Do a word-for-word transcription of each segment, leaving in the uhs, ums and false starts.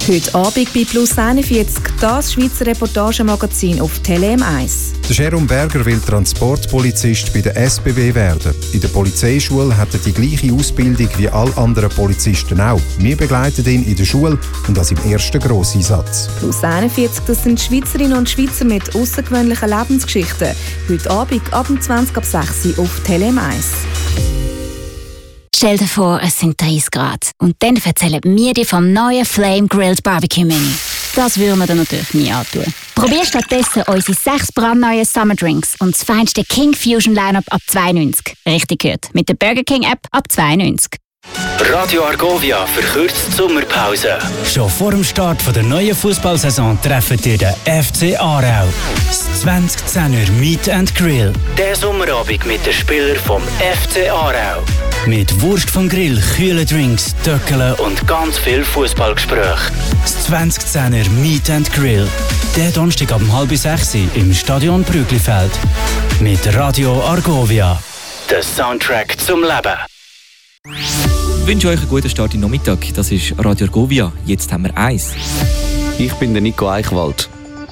Heute Abend bei Plus einundvierzig, das Schweizer Reportagemagazin auf Tele M eins. Der Jerome Berger will Transportpolizist bei der S B B werden. In der Polizeischule hat er die gleiche Ausbildung wie alle anderen Polizisten auch. Wir begleiten ihn in der Schule und das im ersten Grosseinsatz. Plus einundvierzig, das sind Schweizerinnen und Schweizer mit außergewöhnlichen Lebensgeschichten. Heute Abend ab zwanzig ab sechs Uhr auf Tele M eins. Stell dir vor, es sind dreißig Grad. Und dann erzählen wir dir vom neuen Flame Grilled Barbecue Menü. Das würden wir dir natürlich nie antun. Probier stattdessen unsere sechs brandneuen Summer Drinks und das feinste King Fusion Lineup ab zwei neunzig. Richtig gehört, mit der Burger King App ab zwei neunzig. Radio Argovia verkürzt die Sommerpause. Schon vor dem Start der neuen Fußballsaison treffen ihr den F C Aarau. Das zwanzig zehner Meet and Grill. Der Sommerabend mit den Spielern vom F C Aarau. Mit Wurst vom Grill, kühlen Drinks, Töckeln und ganz viel Fußballgespräch. Das zwanzig zehner Meet and Grill. Der Donnerstag ab halb sechs im Stadion Brüglifeld. Mit Radio Argovia. Der Soundtrack zum Leben. Ich wünsche euch einen guten Start in den Nachmittag. Das ist Radio Argovia. Jetzt haben wir eins. Ich bin der Nico Eichwald.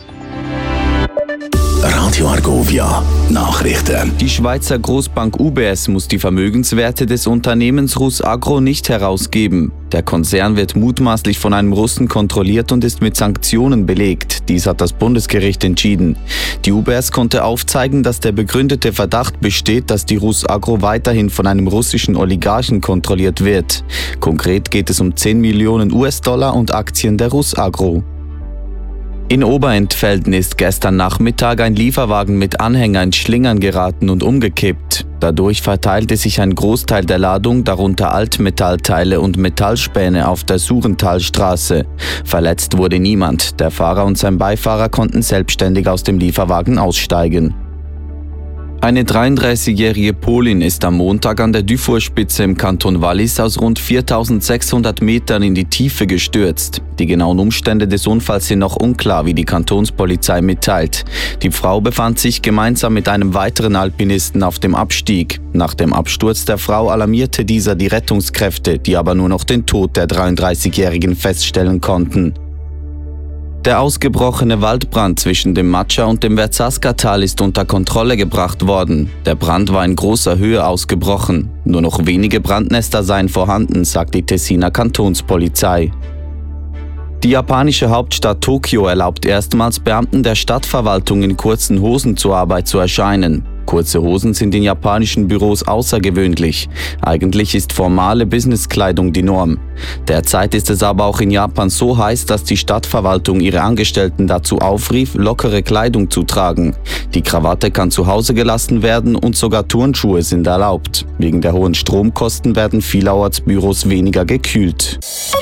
Radio Argovia Nachrichten. Die Schweizer Großbank U B S muss die Vermögenswerte des Unternehmens Rusagro nicht herausgeben. Der Konzern wird mutmaßlich von einem Russen kontrolliert und ist mit Sanktionen belegt. Dies hat das Bundesgericht entschieden. Die U B S konnte aufzeigen, dass der begründete Verdacht besteht, dass die Rusagro weiterhin von einem russischen Oligarchen kontrolliert wird. Konkret geht es um zehn Millionen U S-Dollar und Aktien der Rusagro. In Oberentfelden ist gestern Nachmittag ein Lieferwagen mit Anhänger in Schlingern geraten und umgekippt. Dadurch verteilte sich ein Großteil der Ladung, darunter Altmetallteile und Metallspäne, auf der Surenthalstraße. Verletzt wurde niemand. Der Fahrer und sein Beifahrer konnten selbstständig aus dem Lieferwagen aussteigen. Eine dreiunddreißigjährige Polin ist am Montag an der Dufourspitze im Kanton Wallis aus rund viertausendsechshundert Metern in die Tiefe gestürzt. Die genauen Umstände des Unfalls sind noch unklar, wie die Kantonspolizei mitteilt. Die Frau befand sich gemeinsam mit einem weiteren Alpinisten auf dem Abstieg. Nach dem Absturz der Frau alarmierte dieser die Rettungskräfte, die aber nur noch den Tod der dreiunddreißigjährigen feststellen konnten. Der ausgebrochene Waldbrand zwischen dem Matscha und dem Verzaskatal ist unter Kontrolle gebracht worden. Der Brand war in großer Höhe ausgebrochen. Nur noch wenige Brandnester seien vorhanden, sagt die Tessiner Kantonspolizei. Die japanische Hauptstadt Tokio erlaubt erstmals Beamten der Stadtverwaltung in kurzen Hosen zur Arbeit zu erscheinen. Kurze Hosen sind in japanischen Büros außergewöhnlich. Eigentlich ist formale Businesskleidung die Norm. Derzeit ist es aber auch in Japan so heiß, dass die Stadtverwaltung ihre Angestellten dazu aufrief, lockere Kleidung zu tragen. Die Krawatte kann zu Hause gelassen werden und sogar Turnschuhe sind erlaubt. Wegen der hohen Stromkosten werden vielerorts Büros weniger gekühlt.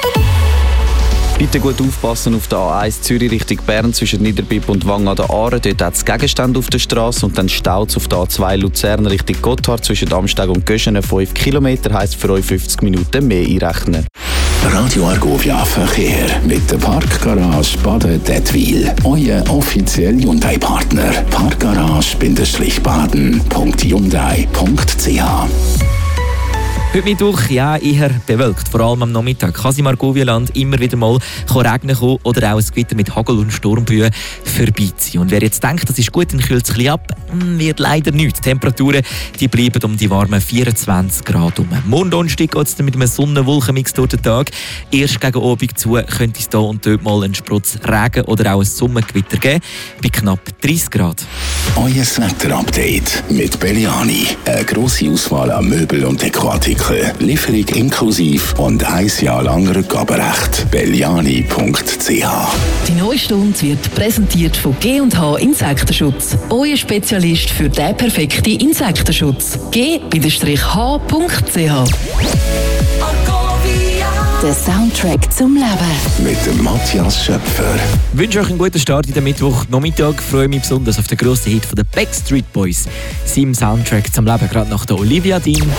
Bitte gut aufpassen auf der A eins Zürich Richtung Bern zwischen Niederbipp und Wang an der Aare. Dort hat es Gegenstände auf der Straße und dann staut es auf der A zwei Luzern Richtung Gotthard zwischen Amsteg und Göschenen. fünf Kilometer heisst für euch fünfzig Minuten mehr einrechnen. Radio Argovia Verkehr mit der Parkgarage Baden-Dettwil. Euer offizieller Hyundai-Partner. Parkgarage-baden punkt hyundai punkt c h. Heute Mittwoch, ja, eher bewölkt, vor allem am Nachmittag. Kann es im Argovia-Land immer wieder mal regnen kommen oder auch ein Gewitter mit Hagel- und Sturmböen vorbeiziehen. Und wer jetzt denkt, das ist gut, dann kühlt es ein bisschen ab, wird leider nichts. Die Temperaturen die bleiben um die warmen vierundzwanzig Grad um. Morgen Donnerstag geht es dann mit einem Sonnen-Wolken-Mix durch den Tag. Erst gegen Abend zu könnte es hier und dort mal einen Sprutz Regen oder auch ein Sommergewitter geben, bei knapp dreißig Grad. Euer Wetter-Update mit Belliani. Eine grosse Auswahl an Möbel und Dekoartikeln. Lieferung inklusiv und ein Jahr lang Rückgaberecht. belliani punkt c h. Die neue Stunde wird präsentiert von G und H Insektenschutz. Euer Spezialist für den perfekten Insektenschutz. G H punkt c h. Der Soundtrack zum Leben. Mit dem Matthias Schöpfer. Ich wünsche euch einen guten Start in den Mittwochnachmittag. Ich freue mich besonders auf den grossen Hit von den Backstreet Boys. Seinem Soundtrack zum Leben, gerade nach der Olivia Dean.